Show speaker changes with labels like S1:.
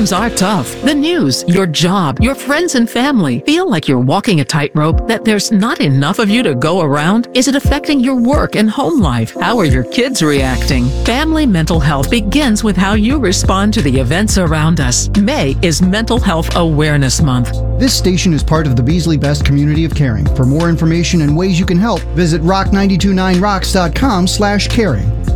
S1: Times are tough. The news, your job, your friends and family feel like you're walking a tightrope, that there's not enough of you to go around. Is it affecting your work and home life? How are your kids reacting? Family mental health begins with how you respond to the events around us. May is Mental Health Awareness Month.
S2: This station is part of the Beasley Best community of caring. For more information and ways you can help, visit rock929rocks.com/caring.